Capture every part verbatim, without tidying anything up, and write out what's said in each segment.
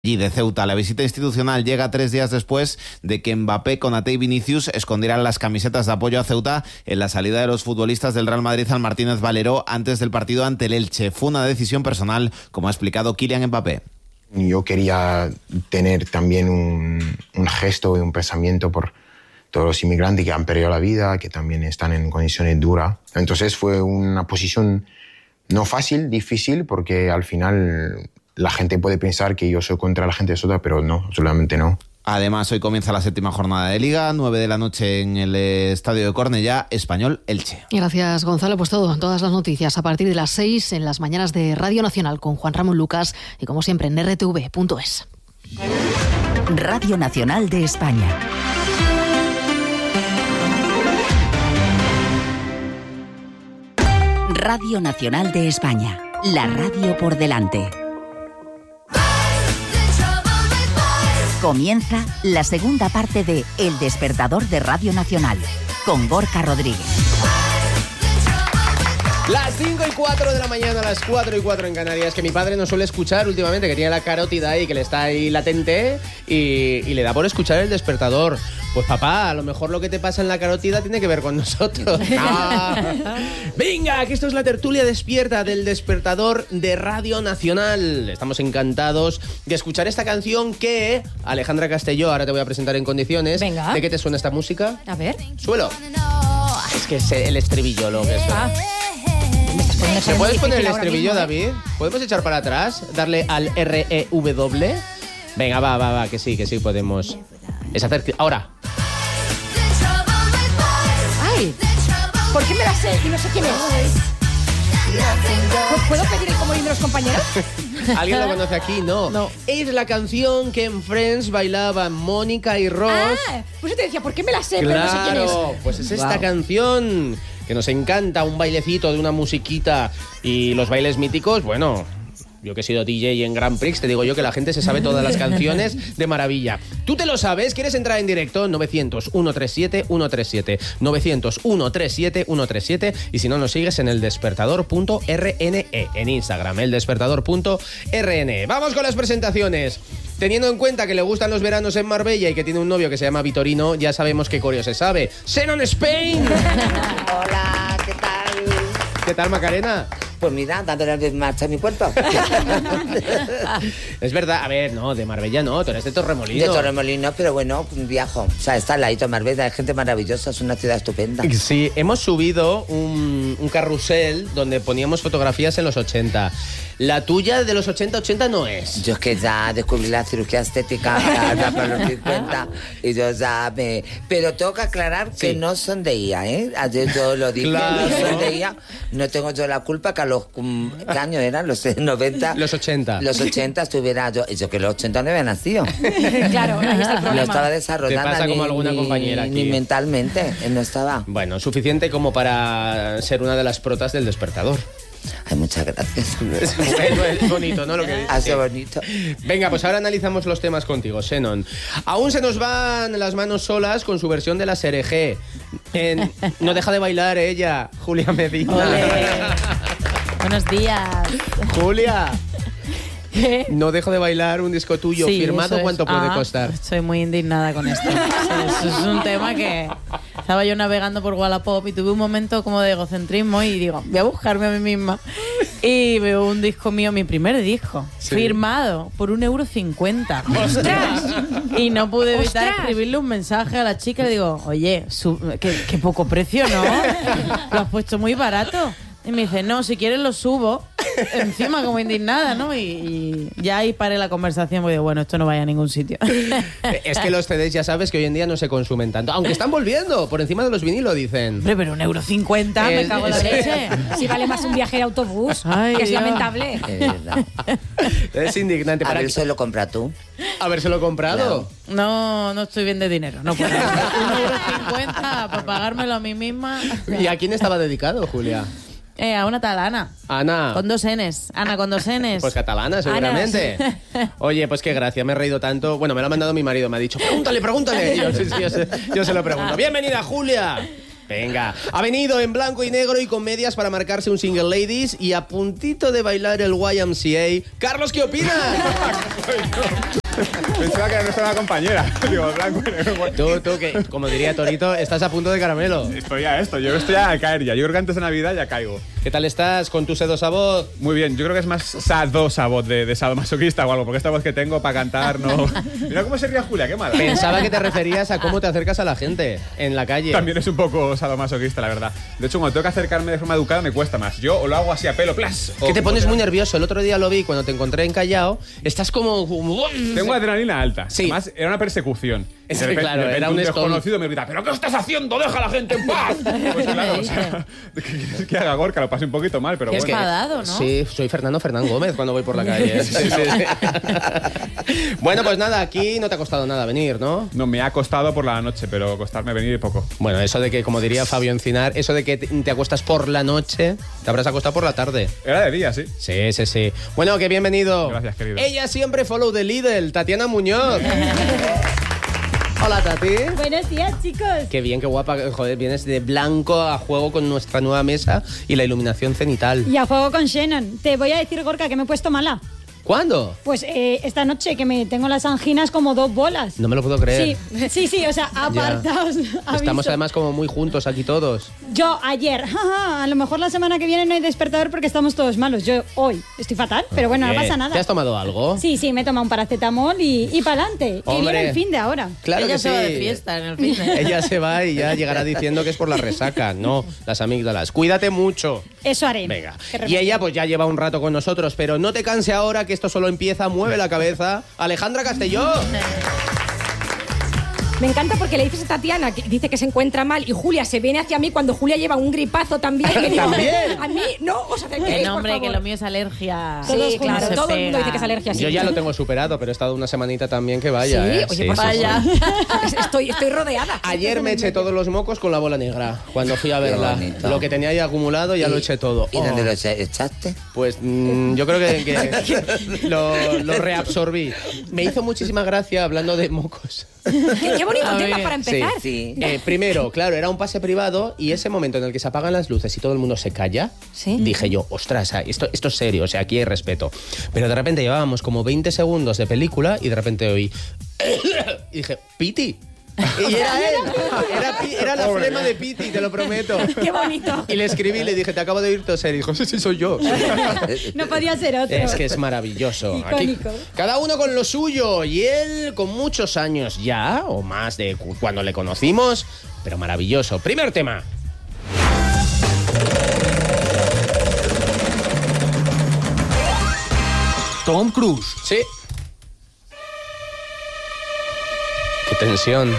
Y de Ceuta. La visita institucional llega tres días después de que Mbappé, Konaté y Vinicius escondieran las camisetas de apoyo a Ceuta en la salida de los futbolistas del Real Madrid al Martínez Valero antes del partido ante el Elche. Fue una decisión personal, como ha explicado Kylian Mbappé. Yo quería tener también un, un gesto y un pensamiento por todos los inmigrantes que han perdido la vida, que también están en condiciones duras. Entonces fue una posición no fácil, difícil, porque al final la gente puede pensar que yo soy contra la gente de Ceuta, pero no, absolutamente no. Además, hoy comienza la séptima jornada de Liga, nueve de la noche en el estadio de Cornellá, Español Elche. Gracias, Gonzalo. Pues todo, todas las noticias a partir de las seis en las mañanas de Radio Nacional con Juan Ramón Lucas y como siempre en erre te ve punto es. Radio Nacional de España. Radio Nacional de España, la radio por delante. Comienza la segunda parte de El Despertador de Radio Nacional, con Gorka Rodríguez. Las cinco y cuatro de la mañana, las cuatro y cuatro en Canarias, que mi padre no suele escuchar últimamente, que tiene la carótida ahí, que le está ahí latente y, y le da por escuchar El Despertador. Pues papá, a lo mejor lo que te pasa en la carótida tiene que ver con nosotros. Ah. Venga, que esto es la tertulia despierta del Despertador de Radio Nacional. Estamos encantados de escuchar esta canción que, Alejandra Castelló, ahora te voy a presentar en condiciones. Venga. ¿De qué te suena esta música? A ver. Suelo. Es que es el estribillo lo que es. Ah. ¿Se puedes poner el estribillo, David? ¿Podemos echar para atrás? ¿Darle al erre e ve doble? Venga, va, va, va, que sí, que sí podemos. Es hacer... Ahora. ¡Ay! ¿Por qué me la sé y no sé quién es? ¿Puedo pedir el comodín de los compañeros? ¿Alguien lo conoce aquí? No. No. Es la canción que en Friends bailaban Mónica y Ross. Ah, pues yo te decía, ¿por qué me la sé? Claro, pero no sé quién es. Pues es esta Wow. canción que nos encanta, un bailecito de una musiquita y los bailes míticos, bueno... Yo que he sido D J en Grand Prix, te digo yo que la gente se sabe todas las canciones de maravilla. ¿Tú te lo sabes? ¿Quieres entrar en directo? novecientos, ciento treinta y siete, ciento treinta y siete. novecientos, ciento treinta y siete, ciento treinta y siete. Y si no, nos sigues en el despertador punto erre ene e, en Instagram, el despertador punto erre ene e. Vamos con las presentaciones. Teniendo en cuenta que le gustan los veranos en Marbella y que tiene un novio que se llama Vitorino, ya sabemos qué coreo se sabe. ¡Xenon Spain! Hola, ¿qué tal? ¿Qué tal, Macarena? Pues mira, dándole de marcha a mi cuerpo. Es verdad, a ver, no, de Marbella no, tú eres de Torremolinos. De Torremolinos, pero bueno, viajo. O sea, está al ladito de Marbella, hay gente maravillosa, es una ciudad estupenda. Sí, hemos subido un, un carrusel donde poníamos fotografías en los ochenta. La tuya de los ochenta, ochenta no es. Yo es que ya descubrí la cirugía estética ya para los cincuenta y yo ya me... Pero tengo que aclarar que Sí. no sonreía, ¿eh? Ayer yo lo dije, Claro. no sonreía. No tengo yo la culpa que a los... um, ¿Qué año eran? Los noventa. Los ochenta. Los ochenta estuviera yo... Yo que los ochenta no había nacido. Claro, ahí está el No problema. estaba desarrollada. Te pasa ni, como alguna ni- compañera aquí. Ni mentalmente, no estaba. Bueno, suficiente como para ser una de las protas del Despertador. Ay, muchas gracias. Es, es bonito, ¿no? Lo que dices. Hace Sí. bonito. Venga, pues ahora analizamos los temas contigo, Xenon. Aún se nos van las manos solas con su versión de la S R G. En No deja de bailar ella, Julia Medina. Ole. Buenos días. Julia, ¿Qué? no dejo de bailar un disco tuyo Sí, firmado, eso es. ¿cuánto puede Ah, costar? Estoy muy indignada con esto. Sí, eso es un tema que estaba yo navegando por Wallapop y tuve un momento como de egocentrismo y digo, voy a buscarme a mí misma. Y veo un disco mío, mi primer disco, Sí. firmado por un euro cincuenta. ¡Ostras! Y no pude evitar ¡Ostras! escribirle un mensaje a la chica y le digo, oye, su- qué, qué poco precio, ¿no? Lo has puesto muy barato. Y me dice, no, si quieres lo subo. Encima como indignada, ¿no? Y, y ya ahí paré la conversación porque digo, bueno, esto no vaya a ningún sitio. Es que los C Ds ya sabes que hoy en día no se consumen tanto. Aunque están volviendo, por encima de los vinilos, dicen. Hombre, pero un euro cincuenta, me Es- cago en la es- leche. Si vale más un viaje de autobús, Ay, que es Dios. lamentable. Es verdad. Es indignante. A Para ver, se lo compra tú. habérselo comprado. No, no estoy bien de dinero, no puedo. Un euro cincuenta para pagármelo a mí misma. ¿Y a quién estaba dedicado, Julia? Eh, a una tal Ana. Ana. Con dos Ns. Ana con dos Ns. Pues catalana, seguramente. Oye, pues qué gracia, me he reído tanto. Bueno, me lo ha mandado mi marido, me ha dicho, pregúntale, pregúntale. Y yo, sí, sí, yo, se, yo se lo pregunto. Bienvenida, Julia. Venga, ha venido en blanco y negro y con medias para marcarse un single ladies y a puntito de bailar el Y M C A. Carlos, ¿qué opinas? Pensaba que era nuestra compañera. Digo, blanco y negro. Tú, tú, que como diría Torito, estás a punto de caramelo. Estoy a esto, yo estoy a caer ya. Yo creo que antes de Navidad ya caigo. ¿Qué tal estás con tu sedosa voz? Muy bien, yo creo que es más sadosa voz de, de sadomasoquista o algo, porque esta voz que tengo para cantar no... Mira cómo se ríe Julia, qué mala. Pensaba que te referías a cómo te acercas a la gente en la calle. También es un poco sadomasoquista, la verdad. De hecho, cuando tengo que acercarme de forma educada me cuesta más. Yo o lo hago así a pelo, plas. Que o, te pones o sea, muy nervioso. El otro día lo vi cuando te encontré en Callao. Estás como... Tengo adrenalina alta. Sí. Además, era una persecución. Es de repente, claro, de repente era un desconocido me grita, ¿pero qué estás haciendo? ¡Deja a la gente en paz! Pues claro, o sea, ¿qué quieres que haga Gorka? Lo pasé un poquito mal, pero Qué bueno. enfadado, ¿no? Sí, soy Fernando Fernán Gómez cuando voy por la calle. Sí, sí, sí. Bueno, pues nada, aquí no te ha costado nada venir, ¿no? No, me ha costado por la noche, pero costarme venir poco. Bueno, eso de que, como diría Fabio Encinar, eso de que te, te acuestas por la noche, te habrás acostado por la tarde. Era de día, sí. Sí, sí, sí. Bueno, que bienvenido. Gracias, querido. Ella siempre follow the Lidl, Tatiana Muñoz. Hola, Tati. Buenos días, chicos. Qué bien, qué guapa. Joder, vienes de blanco a juego con nuestra nueva mesa y la iluminación cenital. Y a juego con Shannon. Te voy a decir, Gorka, que me he puesto mala. ¿Cuándo? Pues eh, esta noche que me tengo las anginas como dos bolas. No me lo puedo creer. Sí, sí, sí, o sea, apartaos. Estamos aviso. además como muy juntos aquí todos. Yo ayer, jaja, a lo mejor la semana que viene no hay despertador porque estamos todos malos. Yo hoy estoy fatal, pero bueno, no Bien. pasa nada. ¿Te has tomado algo? Sí, sí, me he tomado un paracetamol y, y para adelante. Que Hombre. viene el fin de ahora. Claro Ella que se sí. va de fiesta en el fin de... Ella se va y ya llegará diciendo que es por la resaca. No, las amígdalas. Cuídate mucho. Eso haré. Venga. Qué Y remedio. ella pues ya lleva un rato con nosotros, pero no te canse ahora que esto solo empieza. Mueve la cabeza. Alejandra Castelló. Me encanta porque le dices a Tatiana que dice que se encuentra mal y Julia se viene hacia mí cuando Julia lleva un gripazo también. Que digo, ¿También? A mí no os acerquéis, Que por no, hombre, favor. que lo mío es alergia. Sí, Todos claro, juntos. todo Se el mundo pega. dice que es alergia. Sí. Yo ya lo tengo superado, pero he estado una semanita también que vaya. Sí, ¿eh? oye, pues vaya. Estoy, estoy rodeada. Ayer me eché todos los mocos con la bola negra cuando fui a Qué verla. bonito. Lo que tenía ahí acumulado ya lo eché todo. ¿Y Oh. dónde lo echa- echaste? Pues mm, yo creo que, que lo, lo reabsorbí. Me hizo muchísima gracia hablando de mocos. Qué, qué bonito A tema ver. para empezar. Sí. Eh, primero, claro, era un pase privado y ese momento en el que se apagan las luces y todo el mundo se calla, Sí. dije yo, ostras, esto, esto es serio, o sea, aquí hay respeto. Pero de repente llevábamos como veinte segundos de película y de repente oí... y dije, Piti. Y era él, era, Pi- era la flema de Piti, te lo prometo. Qué bonito. Y le escribí y le dije, te acabo de oír toser. Y dijo, sí, sí, soy yo. No podía ser otro. Es que es maravilloso. Icónico. Cada uno con lo suyo y él con muchos años ya, o más de cu- cuando le conocimos, pero maravilloso. Primer tema. Tom Cruise. Sí. Qué tensión.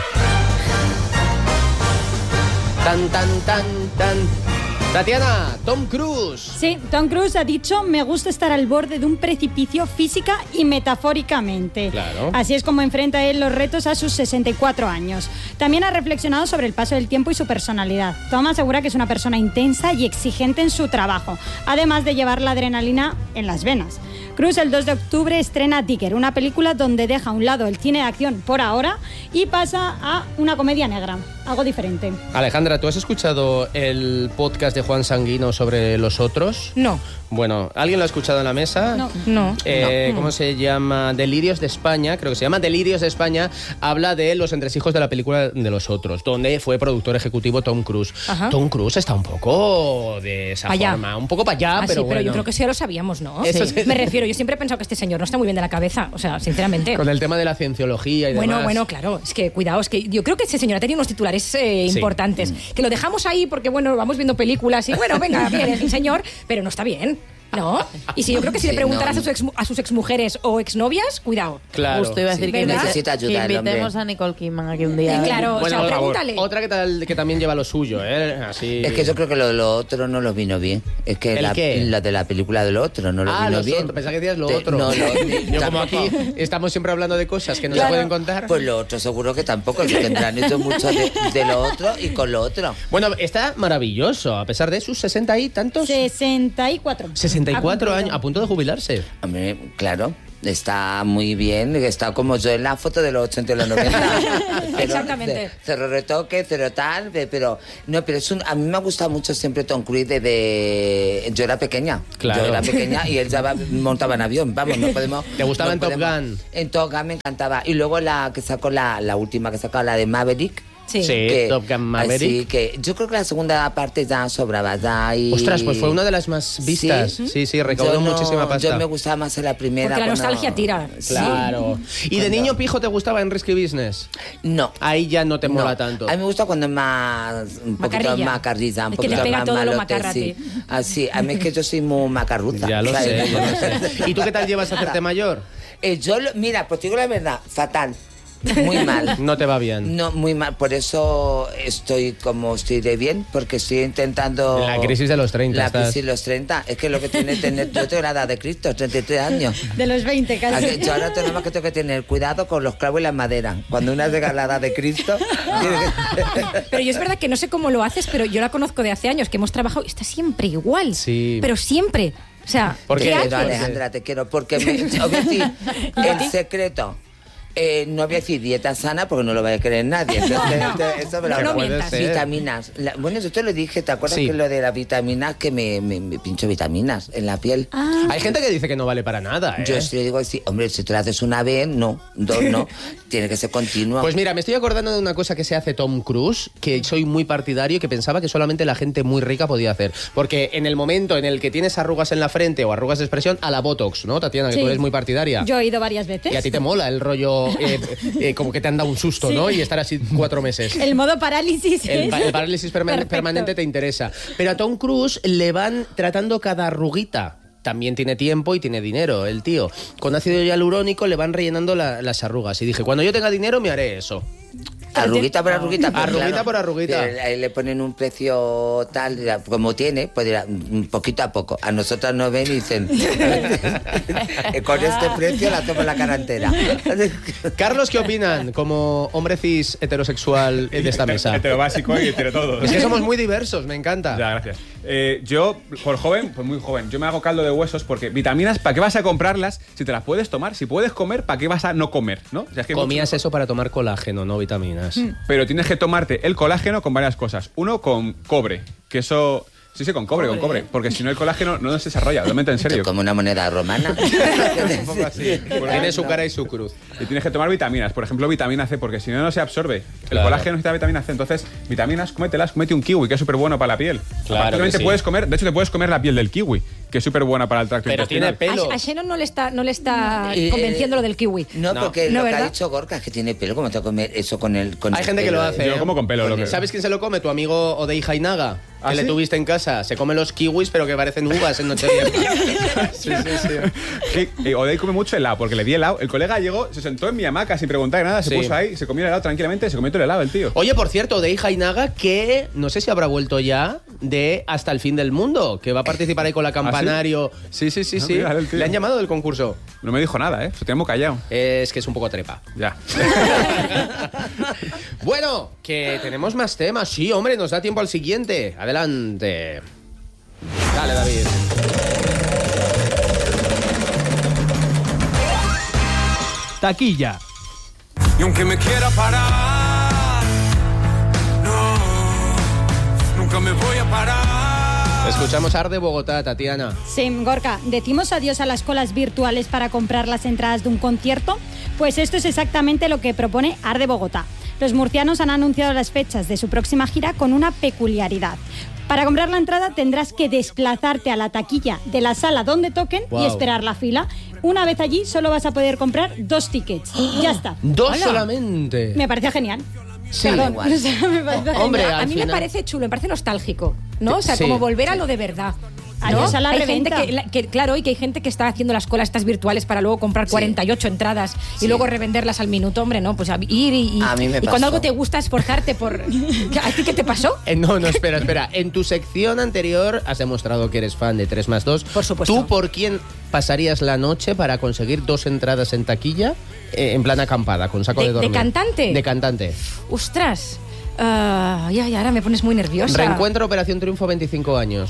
Tan, tan, tan, tan. Tatiana, Tom Cruise. Sí, Tom Cruise ha dicho, me gusta estar al borde de un precipicio física y metafóricamente. Claro. Así es como enfrenta él los retos a sus sesenta y cuatro años. También ha reflexionado sobre el paso del tiempo y su personalidad. Tom asegura que es una persona intensa y exigente en su trabajo, además de llevar la adrenalina en las venas. Cruise el dos de octubre estrena Ticker, una película donde deja a un lado el cine de acción por ahora y pasa a una comedia negra, algo diferente. Alejandra, ¿tú has escuchado el podcast de Juan Sanguino sobre los otros? No. Bueno, ¿alguien lo ha escuchado en la mesa? No. No. Eh, No. ¿Cómo se llama? Delirios de España, creo que se llama Delirios de España. Habla de los entresijos de la película de los otros, donde fue productor ejecutivo Tom Cruise. Ajá. Tom Cruise está un poco de esa Pa' allá. forma, un poco para allá, Ah, sí, pero pero bueno. yo creo que sí ya lo sabíamos, ¿no? Eso Sí. sí. Me refiero, yo siempre he pensado que este señor no está muy bien de la cabeza, o sea, sinceramente. Con el tema de la cienciología y Bueno, demás. bueno, claro, es que cuidado, es que yo creo que ese señor ha tenido unos titulares eh, Sí. importantes, que lo dejamos ahí porque, bueno, vamos viendo películas y, bueno, venga, bien, es el señor, pero no está bien, ¿no? Y si yo creo que si Sí, le preguntaras no. a, sus ex, a sus exmujeres o exnovias, cuidado. Claro. Justo iba a decir Sí, que, ¿verdad? necesita ayuda que el hombre. invitemos a Nicole Kidman aquí un día. Eh, claro, Bueno, o sea, por favor. pregúntale. Otra que, tal, que también lleva lo suyo, ¿eh? Así... Es que yo creo que lo, lo otro no lo vino bien. Es que ¿El la, qué? la de la película de lo otro no lo Ah, vino los bien. otros. Pensaba que decías lo Te- otro. No, lo, Yo como tampoco. aquí estamos siempre hablando de cosas que no Claro. se pueden contar. Pues lo otro seguro que tampoco, que tendrán hecho mucho de, de lo otro y con lo otro. Bueno, está maravilloso, a pesar de sus sesenta y tantos... sesenta y cuatro. sesenta y cuatro Ha años, cumplido. a punto de jubilarse. Hombre, claro. Está muy bien, está como yo en la foto de los ochenta y los noventa. Exactamente. Cero retoque, cero tal, pero no, pero es un, a mí me ha gustado mucho siempre Tom Cruise desde yo era pequeña. Claro. Yo era pequeña y él ya va, montaba en avión, vamos, no podemos. ¿Te gustaba no en Top podemos. Gun? En Top Gun me encantaba. Y luego la que sacó la, la última que sacó, la de Maverick. Sí, Sí, que, Top Gun Maverick. Así que yo creo que la segunda parte ya sobraba ya y... Ostras, pues fue una de las más vistas. Sí, sí, sí recaudó Yo no- muchísima pasta. Yo me gustaba más en la primera. Porque la cuando- nostalgia tira. Claro. ¿Y de Cuando- niño pijo te gustaba en Risky Business? No. Ahí ya no te No. mola tanto. A mí me gusta cuando es más un poquito Macarrilla. macarrilla, un Es que le poquito pega más todo lo malote, macarra a sí. ti. Así, a mí es que yo soy muy macarruza. Ya lo ¿sabes? sé, ya lo sé. ¿Y tú qué tal llevas a hacerte mayor? Eh, yo, lo- mira, pues te digo la verdad, fatal. Muy mal. No te va bien. No, muy mal. Por eso estoy como estoy de bien, porque estoy intentando... La crisis de los treinta La estás. crisis de los treinta. Es que lo que tiene tener... Yo tengo la edad de Cristo, treinta y tres años. De los veinte casi. Así, yo ahora tengo más que tengo que tener cuidado con los clavos y la madera. Cuando una llega a la edad de Cristo... tiene que- Pero yo es verdad que no sé cómo lo haces, pero yo la conozco de hace años, que hemos trabajado y está siempre igual. Sí. Pero siempre. O sea, ¿Por Te qué? ¿qué quiero, haces? Alejandra, te quiero, porque me, os voy a decir, el secreto, eh, no voy a decir dieta sana porque no lo va a creer nadie. Entonces, entonces, eso me lo No, no puede mientas. ser. Vitaminas. La- bueno, yo te lo dije, ¿te acuerdas Sí. que lo de las vitaminas, que me, me, me pincho vitaminas en la piel? Ah, Hay gente que dice que no vale para nada, ¿eh? Yo sí le digo, sí, hombre, si te lo haces una vez, no, dos no, tiene que ser continuo. Pues mira, me estoy acordando de una cosa que se hace Tom Cruise, que soy muy partidario y que pensaba que solamente la gente muy rica podía hacer. Porque en el momento en el que tienes arrugas en la frente o arrugas de expresión, a la Botox, ¿no, Tatiana? Que Sí. tú eres muy partidaria. Yo he ido varias veces. Y a ti te mola el rollo, eh, eh, como que te han dado un susto, Sí. ¿no? Y estar así cuatro meses. El modo parálisis. El, es pa- el parálisis perma- perfecto. permanente te interesa. Pero a Tom Cruise le van tratando cada arruguita. También tiene tiempo y tiene dinero, el tío. Con ácido hialurónico le van rellenando la- las arrugas. Y dije, cuando yo tenga dinero me haré eso. Arruguita por arruguita. pues, Arruguita claro, por arruguita. que Ahí le ponen un precio tal, dirá, como tiene, pues dirá, mm, poquito a poco. A nosotras nos ven y dicen, con este precio la hacemos la cara entera. Carlos, ¿qué opinan como hombre cis heterosexual de esta mesa? Hetero básico y hetero todo. Es que somos muy diversos, me encanta. Ya, gracias. Eh, yo, por joven, pues muy joven, yo me hago caldo de huesos porque vitaminas, ¿para qué vas a comprarlas si te las puedes tomar? Si puedes comer, ¿para qué vas a no comer? ¿No? O sea, es que Comías mucho- eso para tomar colágeno, no vitaminas. Pero tienes que tomarte el colágeno con varias cosas. Uno, con cobre, que eso... Sí, sí, con cobre, con cobre. Porque si no el colágeno no se desarrolla, realmente en serio. Como una moneda romana. Un poco así. Tiene su cara y su cruz. Y tienes que tomar vitaminas, por ejemplo, vitamina C, porque si no, no se absorbe. El Claro. colágeno necesita vitamina C. Entonces, vitaminas, cómetelas, cómete un kiwi, que es súper bueno para la piel. Claro Aparte, que sí. puedes comer, de hecho, te puedes comer la piel del kiwi, que es súper buena para el tracto Pero tiene intestinal. pelo. A, a Shannon no le está, no le está Eh, convenciendo lo del kiwi. No, No. porque No, lo que ¿verdad? ha dicho Gorka es que tiene pelo. ¿Cómo te va a comer eso con el con Hay el gente que pelo? lo hace. Yo ¿eh? como con pelo, lo que- ¿Sabes quién se lo come? Tu amigo Odey Jainaga. ¿Ah, Que le sí? tuviste en casa. Se come los kiwis, pero que parecen uvas en Nochevieja. Sí, sí, sí. Que, eh, Odey come mucho helado, porque le di helado. El colega llegó, se sentó en mi hamaca sin preguntar nada, se Sí. puso ahí, se comió el helado tranquilamente, se comió todo el helado el tío. Oye, por cierto, Odey Jainaga, que no sé si habrá vuelto ya de Hasta el fin del mundo, que va a participar ahí con la Campanario. Sí, sí, sí, Ah, sí. mira, el tío. Le han llamado del concurso. No me dijo nada, ¿eh? Se tenemos callado. Es que es un poco trepa. Ya. Bueno, que tenemos más temas. Sí, hombre, nos da tiempo al siguiente. Adelante. Dale, David. Taquilla. Y aunque me quiera parar, no, nunca me voy a parar. Escuchamos Ar de Bogotá, Tatiana. Sí, Gorka, ¿decimos adiós a las colas virtuales para comprar las entradas de un concierto? Pues esto es exactamente lo que propone Ar de Bogotá. Los murcianos han anunciado las fechas de su próxima gira con una peculiaridad. Para comprar la entrada tendrás que desplazarte a la taquilla de la sala donde toquen Wow. y esperar la fila. Una vez allí solo vas a poder comprar dos tickets. Ya está. Dos Hola. solamente. Me parece genial. Sí, Perdón, igual. o sea, me parece Hombre, genial. a al mí me final- parece chulo, me parece nostálgico, ¿no? O sea, Sí. como volver a lo de verdad. ¿no? Adiós a la hay gente reventa. que, la- que, claro, y que hay gente que está haciendo las colas estas virtuales para luego comprar cuarenta y ocho entradas Sí. y luego revenderlas al minuto, hombre, ¿no? Pues a- ir y, y, A mí me y pasó. cuando algo te gusta esforzarte por... ¿A ti qué te pasó? Eh, no, no, espera, espera. En tu sección anterior has demostrado que eres fan de tres más dos. Por supuesto. ¿Tú por quién pasarías la noche para conseguir dos entradas en taquilla eh, en plan acampada, con saco de, ¿De- de dormir? cantante? De cantante. ¡Ostras! Ah, ya, ya, ahora me pones muy nerviosa. Reencuentro Operación Triunfo veinticinco años.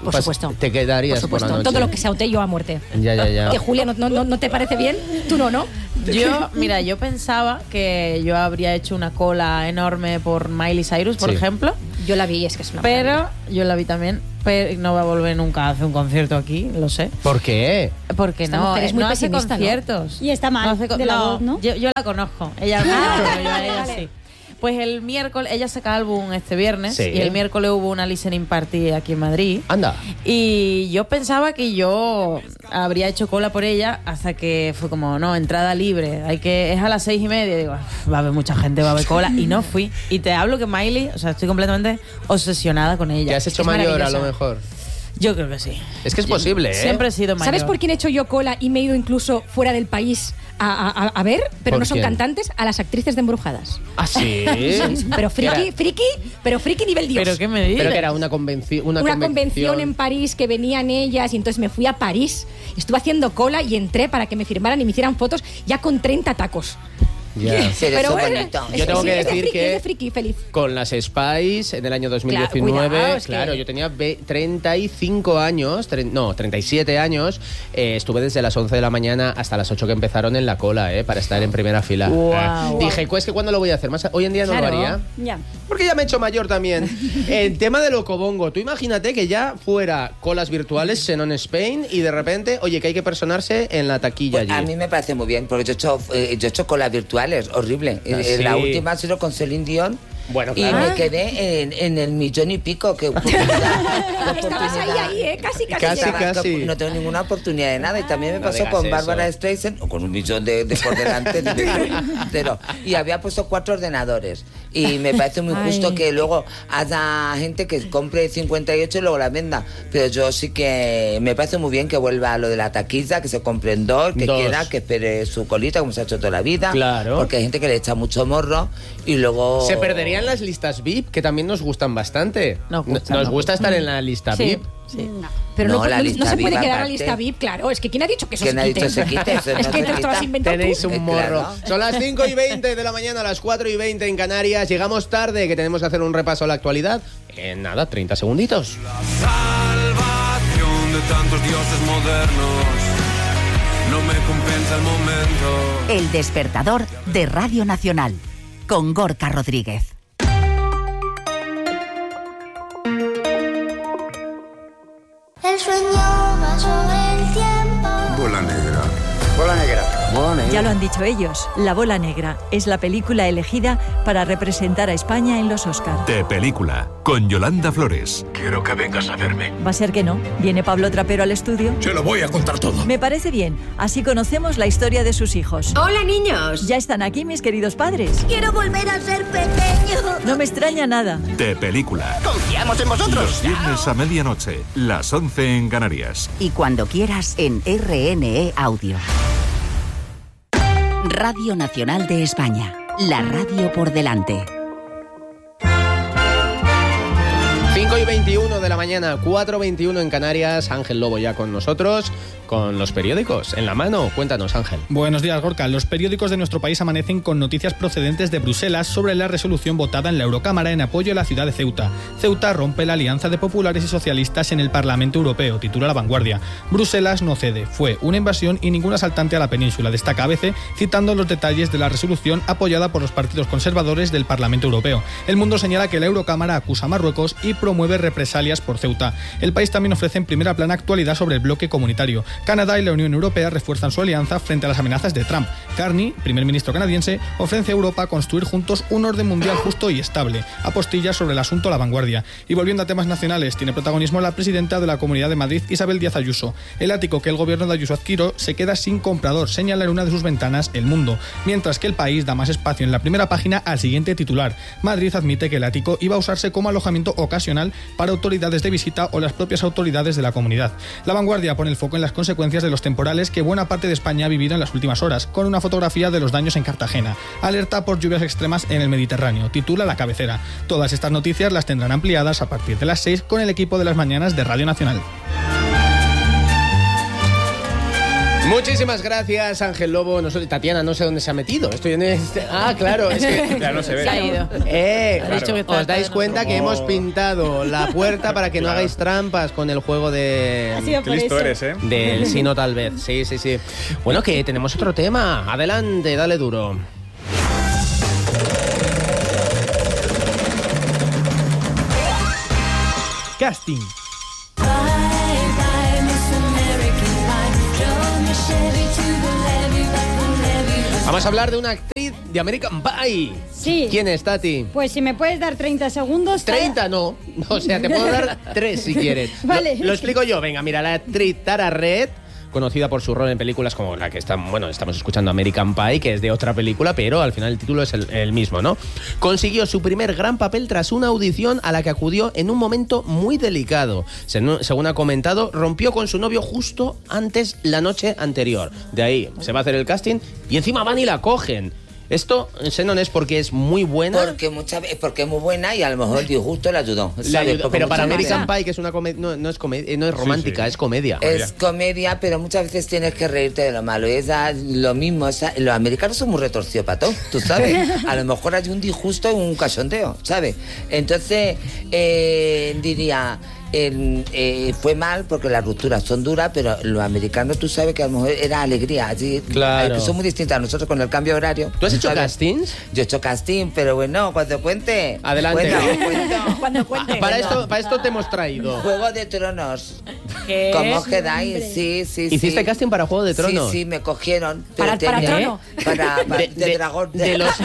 Por Pas- supuesto. Te quedarías Por por, supuesto. la noche. Todo lo que sea Otey yo a muerte. Ya, ya, ya. Que Julia, ¿no, no, no te parece bien? Tú no, ¿no? Yo, mira, yo pensaba que yo habría hecho una cola enorme por Miley Cyrus, por Sí. ejemplo. Yo la vi, es que es una Pero maravilla. yo la vi también. Pero no va a volver nunca a hacer un concierto aquí, lo sé. ¿Por qué? Porque Esta no, mujer es eh, muy no hace pesimista, ¿no? conciertos. Y está mal, No hace co- de la no, voz, ¿no? Yo, yo la conozco. Ella no, pero yo a ella sí. Pues el miércoles, ella saca álbum este viernes Sí. y el miércoles hubo una listening party aquí en Madrid. Anda. Y yo pensaba que yo habría hecho cola por ella hasta que fue como, no, entrada libre, hay que es a las seis y media. Y digo, va a haber mucha gente, va a haber cola. Y no fui. Y te hablo que Miley, o sea, estoy completamente obsesionada con ella. ¿Te has hecho Es mayor a maravillosa. lo mejor? Yo creo que sí. Es que es posible, ¿eh? Siempre he sido mayor. ¿Sabes por quién he hecho yo cola y me he ido incluso fuera del país a, a- a ver? Pero ¿Por no son quién? cantantes, a las actrices de Embrujadas. ¿Ah, sí? Sí, sí, pero friki, Era- friki, pero friki nivel Dios. ¿Pero qué me dices? Pero que era una, convenci- una, Una convención en París que venían ellas y entonces me fui a París. Estuve haciendo cola y entré para que me firmaran y me hicieran fotos ya con treinta tacos. Ya. Pero eso bueno, bonito. es- Yo tengo sí, que es de decir friki, que- es de friki, feliz. Con las Spice en el año dos mil Claro, diecinueve, cuidado, es que- claro, yo tenía ve- treinta y cinco años, tre- no, treinta y siete años, eh, estuve desde las once de la mañana hasta las ocho que empezaron en la cola, eh, para estar en primera fila. Guau. Eh, Dije, pues que ¿cuándo lo voy a hacer? Más, hoy en día no Claro. lo haría. Ya. Porque ya me he hecho mayor también. El tema del Ocobongo. Tú imagínate que ya fuera colas virtuales, Xenon Spain, y de repente, oye, que hay que personarse en la taquilla Pues allí. a mí me parece muy bien, porque yo he hecho, eh, yo he hecho colas virtuales, horrible. Ah, Eh, La sí. última ha sido con Celine Dion. Bueno, Y claro. me quedé en, en el millón y pico. Que Estabas ahí, ahí, ¿eh? Casi, casi. Casi, llegabas. casi. No tengo ninguna oportunidad de nada. Y también me No pasó digas con eso. Bárbara Streisand, o con un millón de, de por delante. de- cero. Y había puesto cuatro ordenadores. Y me parece muy Ay. justo que luego haya gente que compre cincuenta y ocho y luego la venda. Pero yo sí que me parece muy bien que vuelva a lo de la taquilla, que se compren dos, que Dos. quiera, que espere su colita, como se ha hecho toda la vida. Claro. Porque hay gente que le echa mucho morro y luego... Se perderían las listas V I P, que también nos gustan bastante. Nos gustan, nos nos gusta gustan. estar en la lista Sí, V I P. sí. Pero no, No, la no- lista no se V I P puede quedar la aparte. lista V I P, claro. Es que ¿quién ha dicho que eso ¿Quién se ha quite? dicho se quite? Eso no Es que se te lo quita. has inventado Tenéis tú. un Eh, morro. claro. Son las cinco y veinte de la mañana, a las cuatro y veinte en Canarias. Llegamos tarde, que tenemos que hacer un repaso a la actualidad. En nada, treinta segunditos. Salvación de tantos dioses modernos. No me compensa el momento. El despertador de Radio Nacional con Gorka Rodríguez. El sueño va sobre el tiempo. Bola negra. Bola negra. Ya lo han dicho ellos, La Bola Negra es la película elegida para representar a España en los Oscar. De película, con Yolanda Flores. Quiero que vengas a verme. Va a ser que no. ¿Viene Pablo Trapero al estudio? Se lo voy a contar todo. Me parece bien. Así conocemos la historia de sus hijos. Hola, niños. Ya están aquí mis queridos padres. Quiero volver a ser pequeño. No me extraña nada. De película. Confiamos en vosotros. Los viernes a medianoche, las once en Canarias. Y cuando quieras en R N E Audio. Radio Nacional de España. La radio por delante. cinco y veintiuno de la mañana, cuatro y veintiuno en Canarias. Ángel Lobo ya con nosotros, con los periódicos en la mano. Cuéntanos, Ángel. Buenos días, Gorka. Los periódicos de nuestro país amanecen con noticias procedentes de Bruselas sobre la resolución votada en la Eurocámara en apoyo a la ciudad de Ceuta. Ceuta rompe la alianza de populares y socialistas en el Parlamento Europeo, titula La Vanguardia. Bruselas no cede. Fue una invasión y ningún asaltante a la península, destaca A B C, citando los detalles de la resolución apoyada por los partidos conservadores del Parlamento Europeo. El Mundo señala que la Eurocámara acusa a Marruecos y promueve represalias por Ceuta. El país también ofrece en primera plana actualidad sobre el bloque comunitario. Canadá y la Unión Europea refuerzan su alianza frente a las amenazas de Trump. Carney, primer ministro canadiense, ofrece a Europa construir juntos un orden mundial justo y estable. Apostilla sobre el asunto La Vanguardia. Y volviendo a temas nacionales, tiene protagonismo la presidenta de la Comunidad de Madrid, Isabel Díaz Ayuso. El ático que el gobierno de Ayuso adquirió se queda sin comprador, señala en una de sus ventanas El Mundo. Mientras que El País da más espacio en la primera página al siguiente titular. Madrid admite que el ático iba a usarse como alojamiento ocasional para autoridades de visita o las propias autoridades de la comunidad. La Vanguardia pone el foco en las consecuencias de los temporales que buena parte de España ha vivido en las últimas horas, con una fotografía de los daños en Cartagena. Alerta por lluvias extremas en el Mediterráneo, titula la cabecera. Todas estas noticias las tendrán ampliadas a partir de las seis con el equipo de las mañanas de Radio Nacional. Muchísimas gracias, Ángel Lobo. No sé, Tatiana, no sé dónde se ha metido. Estoy en este... Ah, claro, es que... Ya no se ve. Se ha ido. Eh, Ha dicho que está os dais en cuenta otro- que hemos pintado la puerta para que no Claro. hagáis trampas con el juego de... Ha sido Qué por listo eso. eres, ¿eh? Del sí, no, tal vez. Sí, sí, sí. Bueno, que tenemos otro tema. Adelante, dale duro. Casting. Vamos a hablar de una actriz de American Pie. Sí. ¿Quién es, Tati? Pues si me puedes dar treinta segundos. Tara- treinta no. O sea, te puedo dar tres si quieres. Vale. Lo, lo explico yo. Venga, mira, la actriz Tara Reid, conocida por su rol en películas como la que está, bueno, estamos escuchando American Pie, que es de otra película, pero al final el título es el, el mismo, ¿no? Consiguió su primer gran papel tras una audición a la que acudió en un momento muy delicado. Según, según ha comentado, rompió con su novio justo antes la noche anterior. De ahí se va a hacer el casting y encima van y la cogen. Esto, Xenon, es porque es muy buena. Porque muchas veces, porque es muy buena y a lo mejor el disgusto le ayudó. Le ¿sabes? ayudó, Porque pero para muchas American veces- Pie, que es una comedia, no, no es comedia, no es romántica, sí. es comedia. Es comedia, pero muchas veces tienes que reírte de lo malo. Es a- lo mismo. esa- los americanos son muy retorcidos para todo, tú sabes. A lo mejor hay un disgusto y un cachondeo, ¿sabes? Entonces, eh, diría... el, eh, fue mal porque las rupturas son duras, pero los americanos tú sabes que a lo mejor era alegría. Así, Claro. eh, son muy distintas a nosotros con el cambio horario. ¿Tú has hecho ¿sabes? castings? Yo he hecho casting, pero bueno, cuando cuente. Adelante. Cuento, cuento. Cuando cuente. Para esto, para esto te hemos traído. Juego de Tronos. ¿Qué? ¿Cómo os quedáis? Sí, sí, sí. ¿Hiciste casting para Juego de Tronos? Sí, sí, me cogieron. Para- pero para tenía- trono. Para, para- De, de, de- dragón. de los,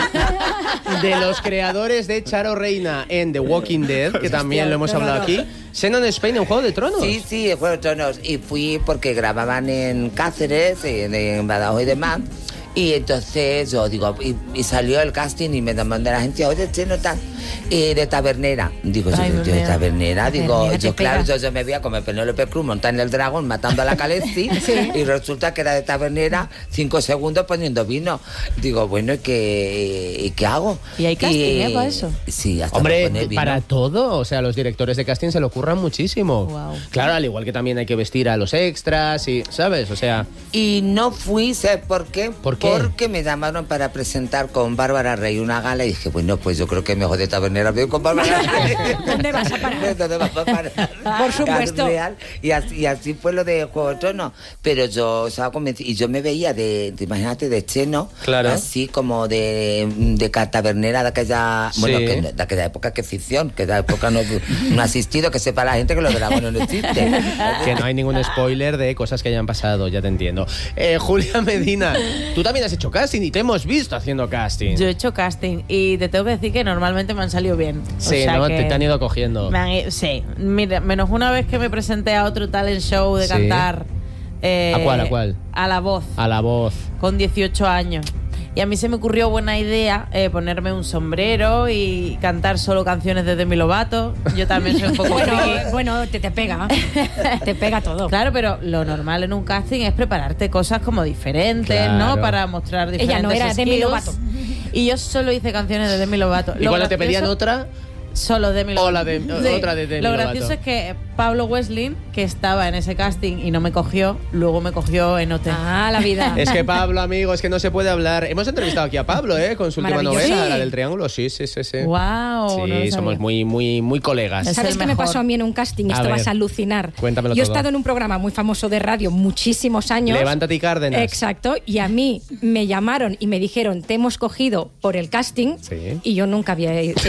de los creadores de Charo Reina en The Walking Dead, que también lo hemos no, no, hablado no. aquí. Xenon Spain en Juego de Tronos. Sí, sí, Juego de Tronos. Y fui porque grababan en Cáceres, en, en Badajoz y demás. Y entonces yo digo, y, y salió el casting y me mandó la agencia, oye, che, no tal, eh, de tabernera. Digo, yo, Ay, yo de mira. tabernera, digo, Tabernera, yo te claro, pega. yo, yo me veía como Penélope Cruz montando el dragón, matando a la Khaleesi, y resulta que era de tabernera, cinco segundos poniendo vino. Digo, bueno, ¿y qué, y qué hago? ¿Y hay casting, eh, para eso? Sí, hasta Hombre, para poner vino. para todo, o sea, los directores de casting se lo ocurran muchísimo. Guau. Claro, al igual que también hay que vestir a los extras y, ¿sabes? O sea, Y no fui, ¿sabes por qué? ¿Por qué? Porque me llamaron para presentar con Bárbara Rey una gala y dije, bueno, pues yo creo que mejor de tabernera voy con Bárbara Rey. ¿Dónde vas a parar? ¿Dónde vas a parar? Por supuesto. Claro, real. Y así, y así fue lo de Juego de Tronos. Pero yo estaba convencida, y yo me veía de, de imagínate, de cheno, Claro. así como de, de ca- tabernera de aquella, bueno, Sí. que, de aquella época que es ficción, que de la época no, no ha existido, que sepa la gente que lo de la bueno no existe. que no hay ningún spoiler de cosas que hayan pasado, ya te entiendo. Eh, Julia Medina, tú también has hecho casting y te hemos visto haciendo casting. Yo he hecho casting y te tengo que decir que normalmente me han salido bien. O Sí, sea ¿no? que Te, te han ido cogiendo. me han i- sí, mira, menos una vez que me presenté a otro talent show de Sí. cantar. eh, ¿A cuál, a cuál? A La Voz, A la voz. con dieciocho años. Y a mí se me ocurrió buena idea eh, ponerme un sombrero y cantar solo canciones de Demi Lovato. Yo también soy un poco Bueno, friki. bueno, te, te pega. Te pega todo. Claro, pero lo normal en un casting es prepararte cosas como diferentes, Claro. ¿no? Para mostrar diferentes Ella no era Demi skills. Lovato. Y yo solo hice canciones de Demi Lovato. Y Lo cuando te gracioso- pedían otra, Solo Demi O Lovato. la de- otra de Demi Lo Lovato. gracioso es que Pablo Wesley, que estaba en ese casting y no me cogió, luego me cogió en O T. Ah, la vida. es que Pablo, amigo, es que no se puede hablar. Hemos entrevistado aquí a Pablo, ¿eh? Con su última Maravilloso. novela, Sí. la del Triángulo. Sí, sí, sí, sí. Wow, Sí, no lo sabía. somos muy, muy, muy colegas. Es ¿Sabes el qué me mejor. pasó a mí en un casting? A Esto ver. vas a alucinar. Cuéntamelo Yo he todo. estado en un programa muy famoso de radio muchísimos años. Levántate y Cárdenas. Exacto. Y a mí me llamaron y me dijeron, te hemos cogido por el casting. Sí. Y yo nunca había hecho.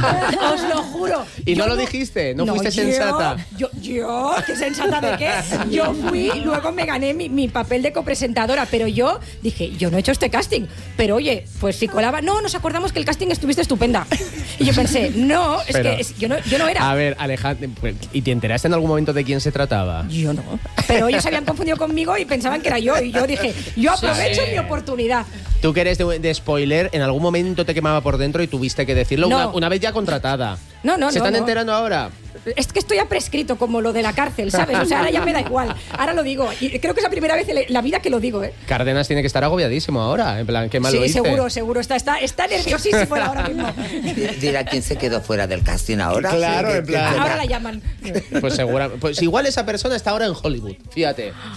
Os lo juro. ¿Y Yo no lo dijiste? ¿No fuiste yo- sensata? Yo, yo, ¿qué sensata de qué? Yo fui, luego me gané mi, mi papel de copresentadora, pero yo dije, yo no he hecho este casting. Pero oye, pues si colaba, no, nos acordamos que el casting estuviste estupenda. Y yo pensé, no, es Pero- que es- yo, no, yo no era. A ver, Alejandro, pues, ¿y te enteraste en algún momento de quién se trataba? Yo no. Pero ellos se habían confundido conmigo y pensaban que era yo. Y yo dije, yo aprovecho Sí. mi oportunidad. Tú que eres de, de spoiler, en algún momento te quemaba por dentro y tuviste que decirlo No. una, una vez ya contratada. No, no, ¿Se no, están no. enterando ahora? Es que estoy ya prescrito como lo de la cárcel, ¿sabes? O sea, ahora ya me da igual. Ahora lo digo. Y creo que es la primera vez en la vida que lo digo, ¿eh? Cárdenas tiene que estar agobiadísimo ahora. En plan, qué mal lo Sí, hice. seguro, seguro. Está, está, está nerviosísimo ahora mismo. Dirá quién se quedó fuera del casting ahora. Claro, Sí, en plan- Ahora la llaman. Pues segura, pues igual esa persona está ahora en Hollywood, fíjate.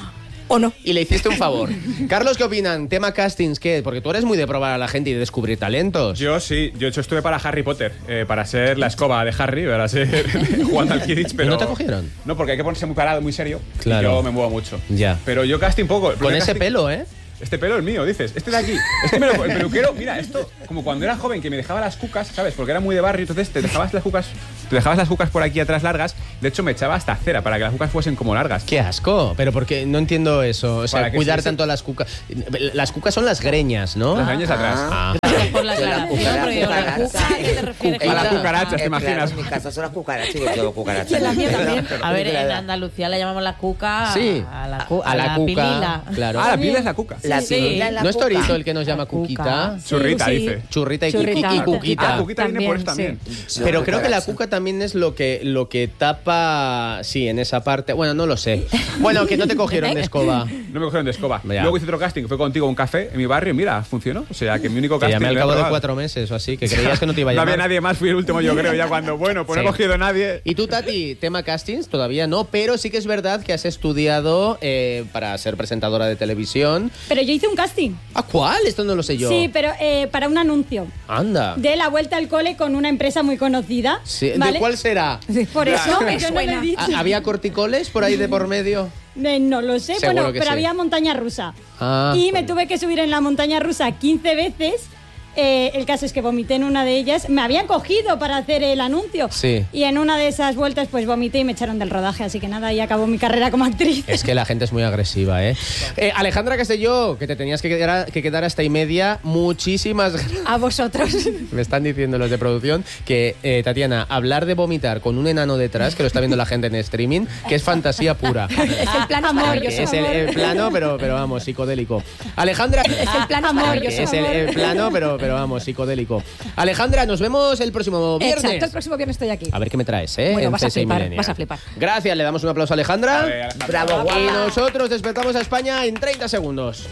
¿O no? Y le hiciste un favor. Carlos, ¿qué opinan? Tema castings, ¿qué? Porque tú eres muy de probar a la gente y de descubrir talentos. Yo sí, yo de hecho estuve para Harry Potter, eh, para ser la escoba de Harry, para ser jugando al Quidditch, pero... ¿Y no te cogieron? No, porque hay que ponerse muy parado, muy serio. Claro. Y yo me muevo mucho. Ya. Pero yo casting poco. Con ese casting... pelo, ¿eh? Este pelo es mío, dices. Este de aquí. Este me lo, el peluquero, mira, esto, como cuando era joven, que me dejaba las cucas, ¿sabes? Porque era muy de barrio, entonces te dejabas las cucas, te dejabas las cucas por aquí atrás largas. De hecho, me echaba hasta cera para que las cucas fuesen como largas. ¡Qué asco! Pero porque no entiendo eso. O sea, cuidar sí, tanto sí. las cucas. Las cucas son las greñas, ¿no? Las greñas atrás. Ah. Gracias por la aclaración, porque la cuca, ¿a qué te refieres? A las cucarachas, ¿te Eh, imaginas? Claro, en mi casa son las cucarachas, yo tengo cucarachas. Y en la mía también. A ver, en Andalucía le llamamos la cuca Sí. a la, cu A la cuca, pilila. claro. Ah, la pila es la cuca. La Sí. pilila es la ¿No es cuca. Torito el que nos llama Cuquita? Churrita, Sí, sí. dice. Churrita y, Churrita. y Cuquita. Ah, Cuquita viene por eso También, también. Sí. Pero creo que la Cucaracha. cuca también es lo que, lo que tapa, sí, en esa parte. Bueno, no lo sé. Bueno, que no te cogieron de escoba. No me cogieron de escoba. Ya. Luego hice otro casting, fue contigo a un café en mi barrio y mira, funcionó. O sea, que mi único Te casting... llamé al lo he cabo de probado. cuatro meses o así, que creías que no te iba a No llamar. había nadie más, fui el último yo creo, ya cuando, bueno, pues Sí. no he cogido a nadie. Y tú, Tati, tema castings, todavía no, pero sí que es verdad que has estudiado eh, para ser presentadora de televisión. Pero yo hice un casting. ¿A cuál? Esto no lo sé yo. Sí, pero eh, para un anuncio. Anda. De la vuelta al cole con una empresa muy conocida. Sí, ¿vale? ¿de cuál será? Por eso me yo no lo suena. he dicho. ¿Ha- ¿Había corticoles por ahí de por medio? Eh, no lo sé, Seguro bueno, que pero sí. había montaña rusa. Ah, y me tuve que subir en la montaña rusa quince veces. Eh, el caso es que vomité en una de ellas. Me habían cogido para hacer el anuncio. Sí. Y en una de esas vueltas pues vomité y me echaron del rodaje. Así que nada, ahí acabó mi carrera como actriz. Es que la gente es muy agresiva, ¿eh? eh Alejandra Castelló, que te tenías que quedar, que quedar hasta y media, muchísimas gracias. A vosotros. Me están diciendo los de producción que, eh, Tatiana, hablar de vomitar con un enano detrás, que lo está viendo la gente en streaming, que es fantasía pura. Es el plan maravilloso. Que es el, el plano, pero, pero vamos, psicodélico. Alejandra... Es el plan maravilloso. Que es el, el plano, pero, pero vamos, psicodélico. Alejandra, nos vemos el próximo viernes. Exacto, el próximo viernes estoy aquí. A ver qué me traes, ¿eh? Bueno, En vas a C seis flipar, Millennial. vas a flipar. Gracias, le damos un aplauso a Alejandra. A ver, Alejandra. Bravo, guapa. Y nosotros despertamos a España en treinta segundos.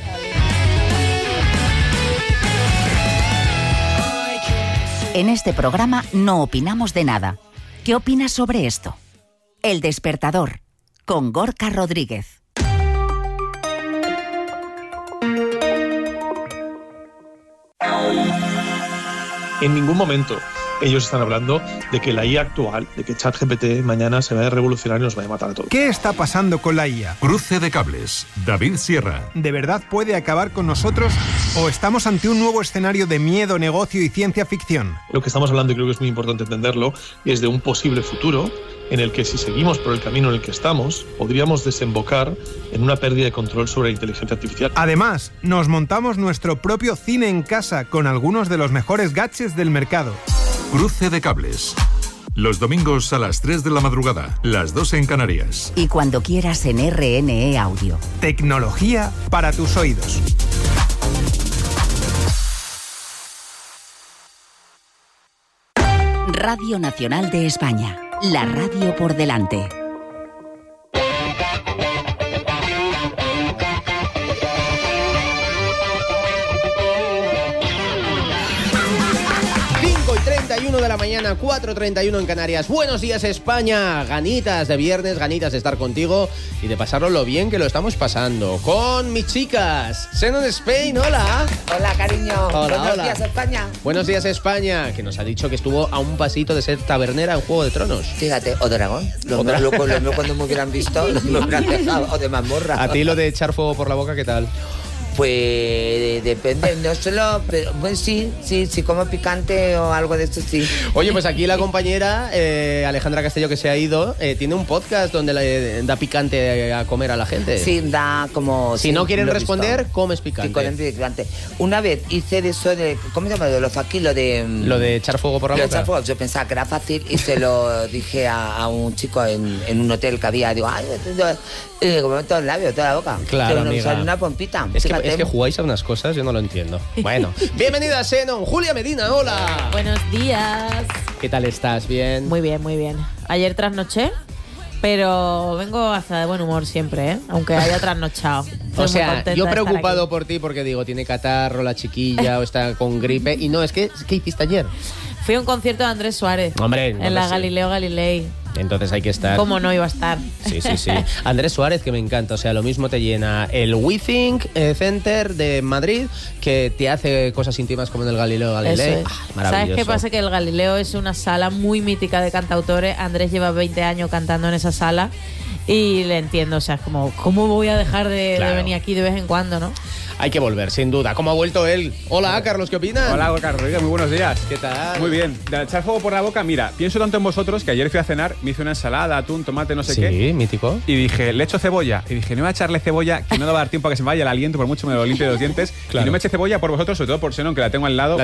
En este programa no opinamos de nada. ¿Qué opinas sobre esto? El Despertador, con Gorka Rodríguez. En ningún momento ellos están hablando de que la I A actual, de que ChatGPT mañana se vaya a revolucionar y nos vaya a matar a todos. ¿Qué está pasando con la I A? Cruce de cables. David Sierra. ¿De verdad puede acabar con nosotros o estamos ante un nuevo escenario de miedo, negocio y ciencia ficción? Lo que estamos hablando, y creo que es muy importante entenderlo, es de un posible futuro en el que, si seguimos por el camino en el que estamos, podríamos desembocar en una pérdida de control sobre la inteligencia artificial. Además, nos montamos nuestro propio cine en casa con algunos de los mejores gadgets del mercado. Cruce de cables. Los domingos a las tres de la madrugada, las dos en Canarias. Y cuando quieras en R N E Audio. Tecnología para tus oídos. Radio Nacional de España. La radio por delante. cinco y treinta y uno de la mañana, cuatro y treinta y uno en Canarias. Buenos días, España. Ganitas de viernes, ganitas de estar contigo y de pasarlo lo bien que lo estamos pasando. Con mis chicas. Xenon Spain, hola. Hola, cariño. Hola, Buenos hola. días, España. Buenos días, España, que nos ha dicho que estuvo a un pasito de ser tabernera en Juego de Tronos. Fíjate, o dragón. Lo O mío, dra- lo, lo mío cuando me hubieran visto, me hubieran dejado. O de mazmorra. A ti lo de echar fuego por la boca, ¿qué tal? Pues depende, no solo, pero pues sí, sí, sí como picante o algo de esto, sí. Oye, pues aquí la compañera eh, Alejandra Castelló, que se ha ido, eh, tiene un podcast donde le da picante a comer a la gente. Sí, da como... Si sí, no quieren lo he responder, visto. comes picante. Sí, comes picante. Una vez hice de eso de... ¿Cómo se llama? De los aquí, lo de... Lo de echar fuego por la lo de boca. echar fuego. Yo pensaba que era fácil y se lo dije a, a un chico en, en un hotel que había. Digo, ay, y como todo el labio, toda la boca. Claro, Pero amiga. sale una pompita. Es que, fíjate. es que jugáis a unas cosas, yo no lo entiendo. Bueno, bienvenida, Xenon. Julia Medina, hola. Buenos días. ¿Qué tal estás? ¿Bien? Muy bien, muy bien. Ayer trasnoché, pero vengo hasta de buen humor siempre, ¿eh? Aunque haya trasnochado. Estoy O muy sea, contenta yo de estar preocupado aquí. por ti porque digo, tiene catarro la chiquilla o está con gripe. Y no, es que, ¿qué hiciste ayer? Fui a un concierto de Andrés Suárez. Hombre, no en lo la sé. Galileo Galilei. Entonces hay que estar... ¿Cómo no iba a estar? Sí, sí, sí. Andrés Suárez, que me encanta. O sea, lo mismo te llena el WeThink eh, Center de Madrid, que te hace cosas íntimas como en el Galileo Galilei. Eso es. Ah, maravilloso. ¿Sabes qué pasa? Que el Galileo es una sala muy mítica de cantautores. Andrés lleva veinte años cantando en esa sala y le entiendo. O sea, es como, ¿cómo voy a dejar de, Claro. de venir aquí de vez en cuando, no? Hay que volver, sin duda. ¿Cómo ha vuelto él? Hola, Carlos, ¿qué opinas? Hola, Carlos, muy buenos días. ¿Qué tal? Muy bien. De echar fuego por la boca, mira, pienso tanto en vosotros que ayer fui a cenar, me hice una ensalada, atún, tomate, no sé Sí, qué. Sí, mítico. Y dije, le echo cebolla. Y dije, no voy a echarle cebolla, que no va a dar tiempo a que se me vaya el aliento, por mucho me lo limpie los dientes. Claro. Y no me eche cebolla por vosotros, sobre todo por Xenón, que la tengo al lado. La